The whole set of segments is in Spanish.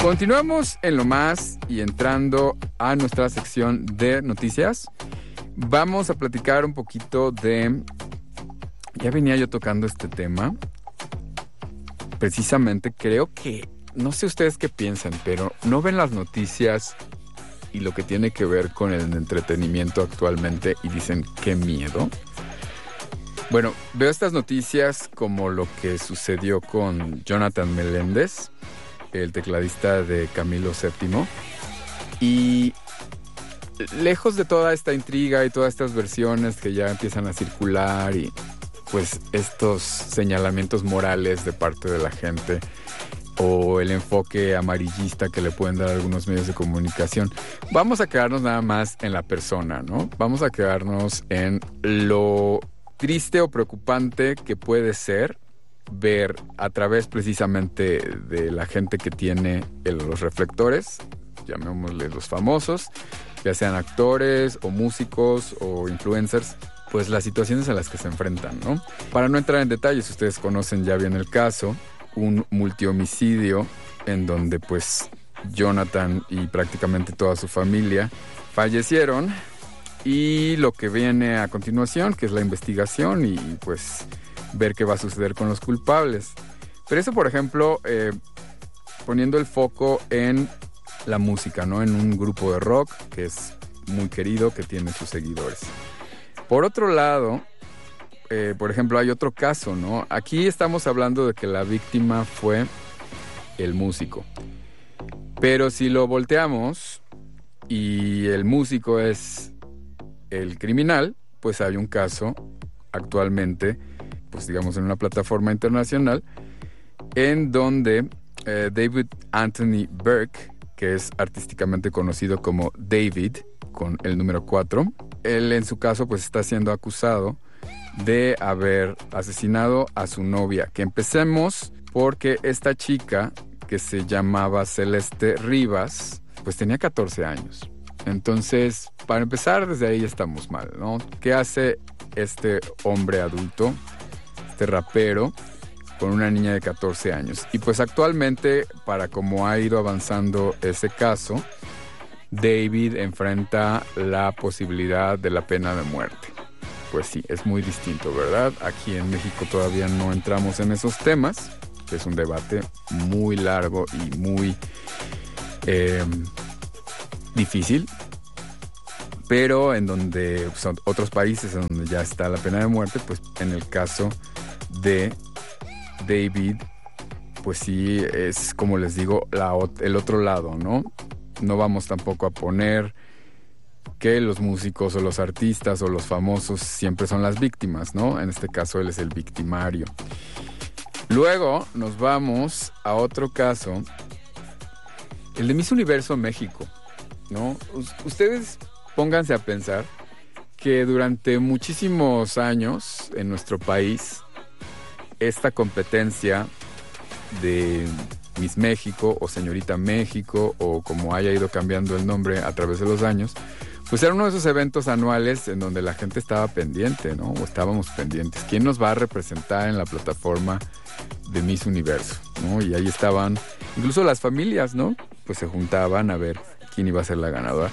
Continuamos en Lo Más y entrando a nuestra sección de noticias. Vamos a platicar un poquito de... Ya venía yo tocando este tema. Precisamente creo que... No sé ustedes qué piensan, pero ¿no ven las noticias y lo que tiene que ver con el entretenimiento actualmente y dicen qué miedo? Bueno, veo estas noticias como lo que sucedió con Jonathan Meléndez, el tecladista de Camilo VII, y lejos de toda esta intriga y todas estas versiones que ya empiezan a circular y pues estos señalamientos morales de parte de la gente o el enfoque amarillista que le pueden dar algunos medios de comunicación, vamos a quedarnos nada más en la persona, ¿no? Vamos a quedarnos en lo triste o preocupante que puede ser ver a través precisamente de la gente que tiene los reflectores, llamémosle los famosos, ya sean actores o músicos o influencers, pues las situaciones a las que se enfrentan, ¿no? Para no entrar en detalles, ustedes conocen ya bien el caso, un multihomicidio en donde pues Jonathan y prácticamente toda su familia fallecieron, y lo que viene a continuación, que es la investigación y pues ver qué va a suceder con los culpables. Pero eso, por ejemplo, poniendo el foco en la música, ¿no? En un grupo de rock que es muy querido, que tiene sus seguidores. Por otro lado, por ejemplo, hay otro caso, ¿no? Aquí estamos hablando de que la víctima fue el músico. Pero si lo volteamos y el músico es el criminal, pues hay un caso actualmente, pues digamos en una plataforma internacional, en donde David Anthony Burke, que es artísticamente conocido como David, con el número 4, él en su caso pues está siendo acusado de haber asesinado a su novia. Que empecemos porque esta chica, que se llamaba Celeste Rivas, pues tenía 14 años. Entonces, para empezar, desde ahí estamos mal, ¿no? ¿Qué hace este hombre adulto, este rapero, con una niña de 14 años? Y pues actualmente, para cómo ha ido avanzando ese caso, David enfrenta la posibilidad de la pena de muerte. Pues sí, es muy distinto, ¿verdad? Aquí en México todavía no entramos en esos temas, que es un debate muy largo y muy difícil, pero en donde son otros países en donde ya está la pena de muerte, pues en el caso de David, pues sí es, como les digo, el otro lado, ¿no? No vamos tampoco a poner que los músicos o los artistas o los famosos siempre son las víctimas, ¿no? En este caso él es el victimario. Luego nos vamos a otro caso, el de Miss Universo México, ¿no? Ustedes pónganse a pensar que durante muchísimos años en nuestro país esta competencia de Miss México o Señorita México o como haya ido cambiando el nombre a través de los años, pues era uno de esos eventos anuales en donde la gente estaba pendiente, ¿no? O estábamos pendientes. ¿Quién nos va a representar en la plataforma de Miss Universo, ¿no? Y ahí estaban incluso las familias, ¿no? Pues se juntaban a ver quién iba a ser la ganadora.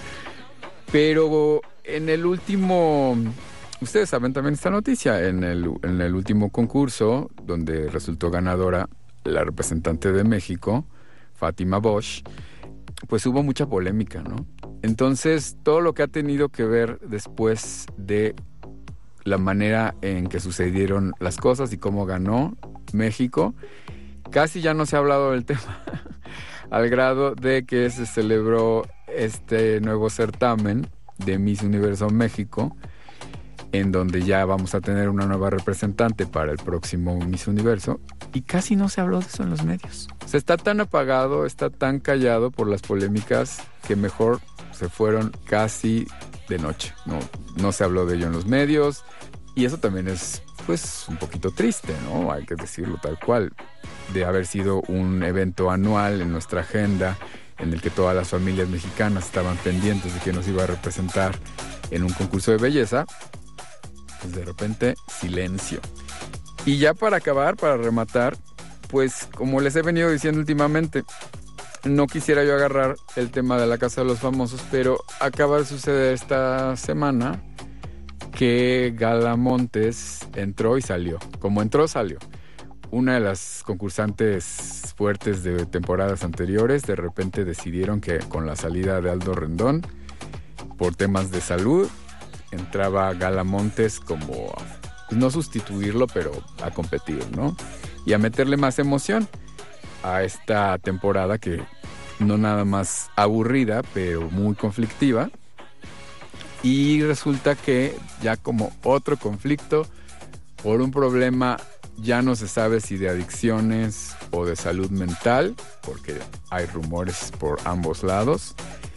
Pero en el último... Ustedes saben también esta noticia. En el último concurso, donde resultó ganadora la representante de México, Fátima Bosch, pues hubo mucha polémica, ¿no? Entonces, todo lo que ha tenido que ver después de la manera en que sucedieron las cosas y cómo ganó México, casi ya no se ha hablado del tema, al grado de que se celebró este nuevo certamen de Miss Universo México, en donde ya vamos a tener una nueva representante para el próximo Miss Universo, y casi no se habló de eso en los medios. O sea, está tan apagado, está tan callado por las polémicas que mejor se fueron casi de noche. No se habló de ello en los medios, y eso también es, pues, un poquito triste, ¿no? Hay que decirlo tal cual, de haber sido un evento anual en nuestra agenda, en el que todas las familias mexicanas estaban pendientes de quién nos iba a representar en un concurso de belleza. Pues de repente, silencio. Y ya para acabar, para rematar, pues como les he venido diciendo últimamente, no quisiera yo agarrar el tema de la Casa de los Famosos, pero acaba de suceder esta semana que Gala Montes entró y salió. Como entró, salió. Una de las concursantes fuertes de temporadas anteriores, de repente decidieron que con la salida de Aldo Rendón, por temas de salud, entraba Gala Montes como, pues no sustituirlo, pero a competir, ¿no? Y a meterle más emoción a esta temporada que no nada más aburrida, pero muy conflictiva. Y resulta que ya como otro conflicto por un problema, ya no se sabe si de adicciones o de salud mental, porque hay rumores por ambos lados.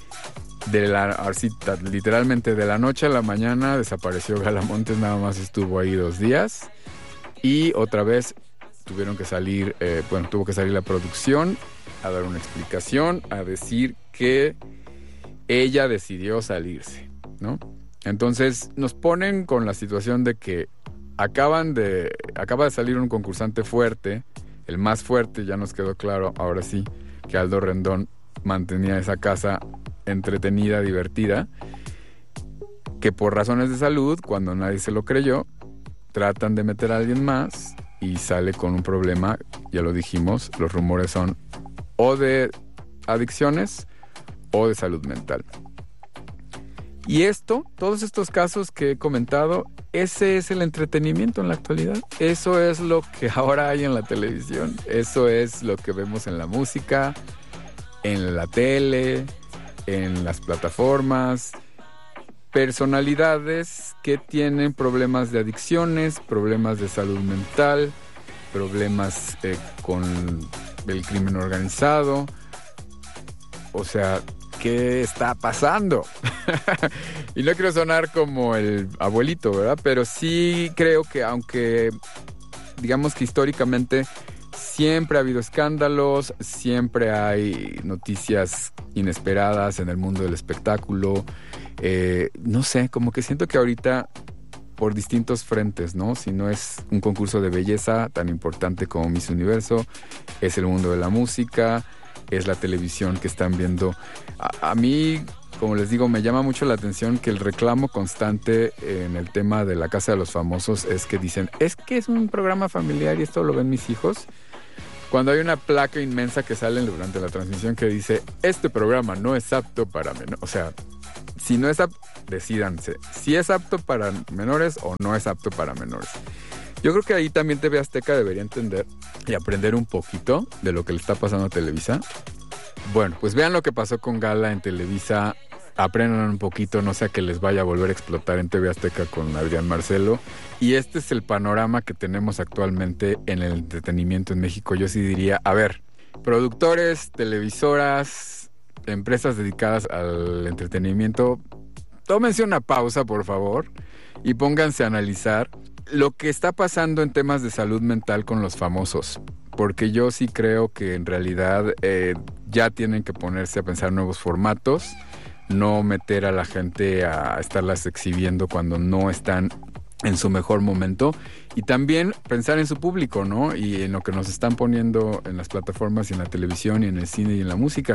Literalmente de la noche a la mañana desapareció Gala Montes, nada más estuvo ahí 2 días. Y otra vez tuvo que salir la producción a dar una explicación, a decir que ella decidió salirse, ¿no? Entonces nos ponen con la situación de que acaba de salir un concursante fuerte, el más fuerte, ya nos quedó claro, ahora sí, que Aldo Rendón mantenía esa casa entretenida, divertida, que por razones de salud, cuando nadie se lo creyó, tratan de meter a alguien más y sale con un problema, ya lo dijimos, los rumores son o de adicciones o de salud mental. Y todos estos casos que he comentado, ese es el entretenimiento en la actualidad. Eso es lo que ahora hay en la televisión. Eso es lo que vemos en la música, en la tele, en las plataformas. Personalidades que tienen problemas de adicciones, problemas de salud mental, problemas con el crimen organizado. O sea, ¿qué está pasando? Y no quiero sonar como el abuelito, ¿verdad? Pero sí creo que aunque digamos que históricamente siempre ha habido escándalos, siempre hay noticias inesperadas en el mundo del espectáculo. No sé, como que siento que ahorita por distintos frentes, ¿no? Si no es un concurso de belleza tan importante como Miss Universo, es el mundo de la música, es la televisión que están viendo. A mí, como les digo, me llama mucho la atención que el reclamo constante en el tema de la Casa de los Famosos es que dicen, es que es un programa familiar y esto lo ven mis hijos. Cuando hay una placa inmensa que sale durante la transmisión que dice, este programa no es apto para menores. O sea, si no es apto, decídanse, si es apto para menores o no es apto para menores. Yo creo que ahí también TV Azteca debería entender y aprender un poquito de lo que le está pasando a Televisa. Bueno, pues vean lo que pasó con Gala en Televisa, aprendan un poquito, no sea que les vaya a volver a explotar en TV Azteca con Adrián Marcelo. Y este es el panorama que tenemos actualmente en el entretenimiento en México. Yo sí diría, a ver, productores, televisoras, empresas dedicadas al entretenimiento, tómense una pausa, por favor, y pónganse a analizar lo que está pasando en temas de salud mental con los famosos. Porque yo sí creo que en realidad ya tienen que ponerse a pensar nuevos formatos, no meter a la gente a estarlas exhibiendo cuando no están en su mejor momento, y también pensar en su público, ¿no? Y en lo que nos están poniendo en las plataformas y en la televisión y en el cine y en la música.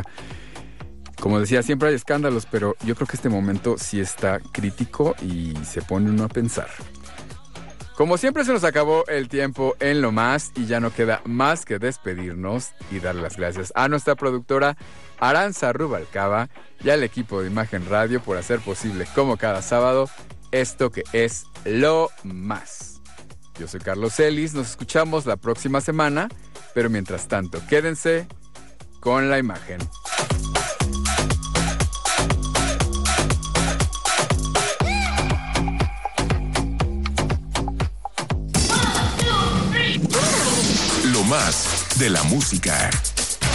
Como decía, siempre hay escándalos, pero yo creo que este momento sí está crítico y se pone uno a pensar. Como siempre se nos acabó el tiempo en Lo Más y ya no queda más que despedirnos y dar las gracias a nuestra productora Aranza Rubalcaba y al equipo de Imagen Radio por hacer posible, como cada sábado, esto que es Lo Más. Yo soy Carlos Ellis, nos escuchamos la próxima semana, pero mientras tanto, quédense con la imagen. Lo más de la música.